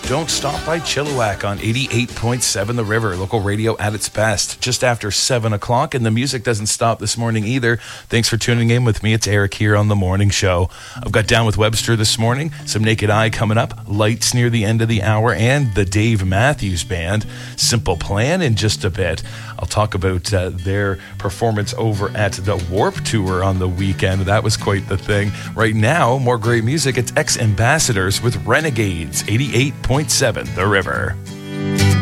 Don't Stop by Chilliwack on 88.7 The River, local radio at its best. Just after 7 o'clock, and the music doesn't stop this morning either. Thanks for tuning in with me. It's Eric here on The Morning Show. I've got Down with Webster this morning, some Naked Eye coming up, Lights near the end of the hour, and the Dave Matthews Band. Simple Plan in just a bit. I'll talk about their performance over at the Warp Tour on the weekend. That was quite the thing. Right now, more great music. It's Ex-Ambassadors with Renegades, 88.7 The River.